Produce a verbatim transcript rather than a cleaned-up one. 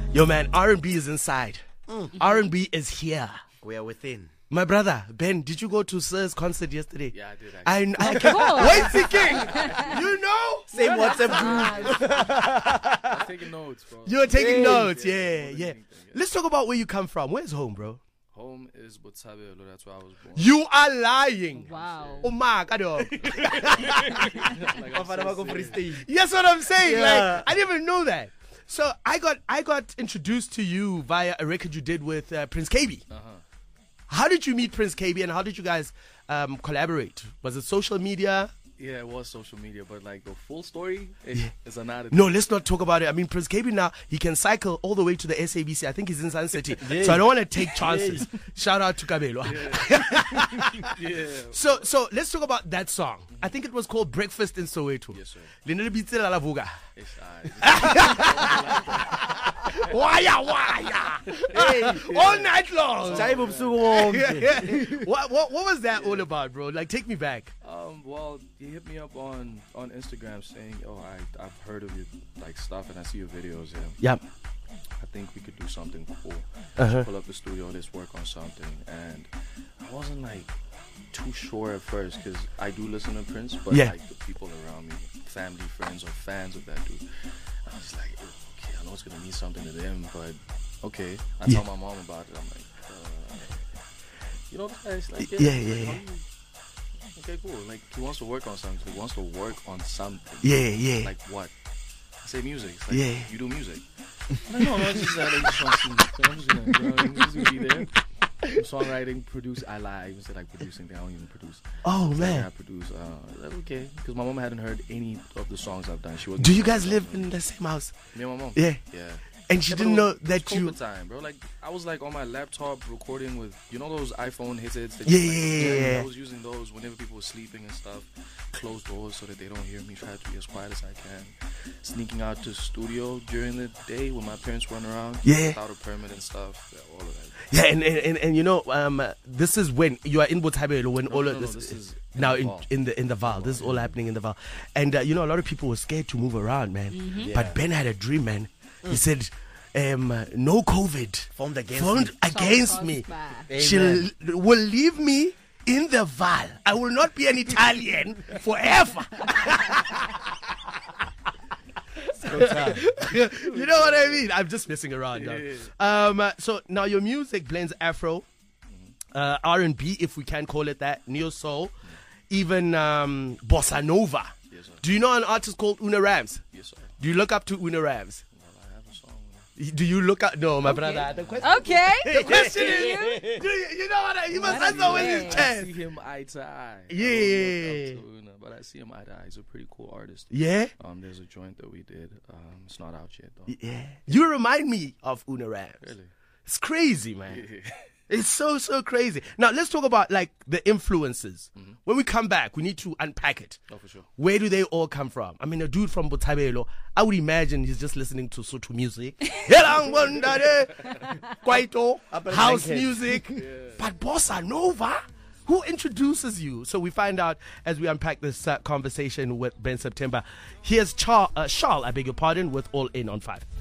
Yo, man, R and B is inside. Mm. R and B is here. We are within. My brother, Ben, did you go to Sir's concert yesterday? Yeah, I did. Actually. I, I can, wait, thinking. You know? Same WhatsApp group. I was taking notes, bro. You were taking Hey. notes, yeah, Yeah, yeah. more than anything, yeah. Let's talk about where you come from. Where's home, bro? Home is Botshabelo. That's where I was born. You are lying. Wow. Oh my God. dog. Like, I'm Bafana so bako free serious. stage. That's what I'm saying. Yeah. Like, I didn't even know that. So I got I got introduced to you via a record you did with uh, Prince K B. Uh-huh. How did you meet Prince K B and how did you guys um, collaborate? Was it social media? Yeah, it was social media, but like the full story is, is another. No, let's not talk about it. I mean, Prince K B now, he can cycle all the way to the S A B C. I think he's in Sun City. So I don't want to take chances. Shout out to Kabelo. Yeah. So so let's talk about that song. I think it was called Breakfast in Soweto. Yes, sir. Lena Bitsela La Vuga. It's, uh, Wire, wire. Hey, all night long. Jaibu busuku wonke. what, what what was that all about, bro? Like, take me back. Um, well, he hit me up on, on Instagram saying, "Oh, I I've heard of your like stuff and I see your videos. Yeah, Yeah. I think we could do something cool. Uh-huh. Pull up the studio, let's work on something." And I wasn't like too sure at first because I do listen to Prince, but Yeah. like the people around me, family, friends, or fans of that dude, I was like, okay, I know it's gonna mean something to them, but okay. I Yeah. tell my mom about it. I'm like, uh, you know, guys, like, Yeah, yeah, yeah. how you- Okay, cool. Like, he wants to work on something. He wants to work on something. Yeah, yeah. Like what? I say music. It's like, Yeah. you do music. No, no, no. It's just that I just want to, I'm just gonna, you know, I'm just gonna be there. Songwriting, produce. I lie. I even said like producing thing. I don't even produce. Oh, It's like, man. I produce. Uh, like, okay, because my mom hadn't heard any of the songs I've done. She wasn't. Do you guys live in the same house? Me and my mom. Yeah. Yeah. And she Yeah, but didn't it know was- that it was you... COVID time, bro. Like I was like on my laptop recording with, you know, those iPhone headsets. That Yeah, you, like, yeah, yeah, yeah. I was using those whenever people were sleeping and stuff. Closed doors so that they don't hear me. Try to be as quiet as I can. Sneaking out to studio during the day when my parents run around. Yeah. Without a permit and stuff. Yeah, all of that. Yeah, and, and, and, and you know, um, uh, this is when you are in Botshabelo when No, all no, of no, this, this is in now the in, Val. in the in the Val. This is all happening in the Val, and uh, you know, a lot of people were scared to move around, man. Yeah. But Ben had a dream, man. He said, um, uh, "No COVID Formed against formed me. against me. Amen. She'll will leave me in the Val. I will not be an Italian forever." You know what I mean? I'm just messing around. dog. Um, uh, so now your music blends Afro, uh, R and B, if we can call it that, neo soul, even um, bossa nova. Yes, sir. Do you know an artist called Una Rams? Yes, sir. Do you look up to Una Rams? Well, I have a song. Do you look up? No, my brother. The question, Okay. the question is, do you, you know what? I, you must answer with his I chest. see him eye to eye. I Yeah. don't look up to Una, but I see him eye to eye. He's a pretty cool artist. Yeah, Um, there's a joint that we did. Um, it's not out yet though. yeah. You remind me of Una Rams. Really? It's crazy, man. It's so, so crazy. Now, let's talk about, like, the influences. When we come back, we need to unpack it. Oh, for sure. Where do they all come from? I mean, a dude from Botshabelo, I would imagine he's just listening to Sotho music. Kwaito, house blanket. music. But Bossa Nova? Who introduces you? So we find out as we unpack this uh, conversation with Ben September. Here's Char- uh, Charles, I beg your pardon, with All In on five.